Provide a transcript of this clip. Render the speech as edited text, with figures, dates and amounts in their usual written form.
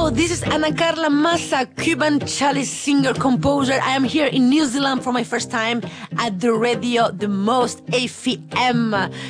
Hello, this is Ana Carla Massa, Cuban cellist, singer, composer. I am here in New Zealand for my first time at the radio, the most AFM.